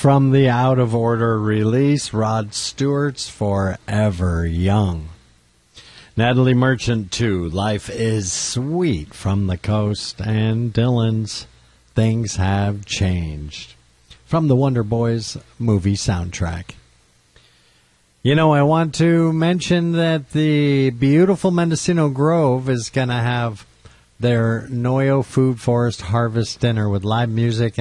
from the Out of Order release, Rod Stewart's Forever Young. Natalie Merchant, too, Life is Sweet from the Coast, and Dylan's Things Have Changed from the Wonder Boys movie soundtrack. You know, I want to mention that the beautiful Mendocino Grove is going to have their Noyo Food Forest Harvest Dinner with live music